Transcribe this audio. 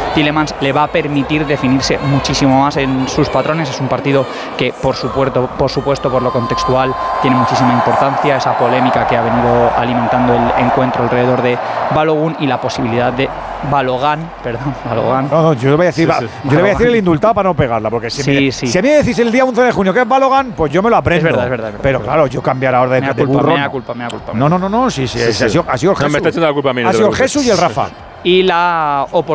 Tielemans le va a permitir definirse muchísimo más en sus patrones. Es un partido que, por supuesto, por lo contextual, tiene muchísima importancia. Esa polémica que ha venido alimentando el encuentro alrededor de Balogun y la posibilidad de Balogun. No, yo le voy a decir, yo le voy a decir el indultado para no pegarla, porque si a mí me decís el día 11 de junio que es Balogun, pues yo me lo aprendo. Es verdad. Pero claro, yo cambiar ahora de burro. Me da culpa. No, sí, ha sido Jesús. No, me está echando la culpa a mí. Ha sido Jesús y el Rafa. Y la oportunidad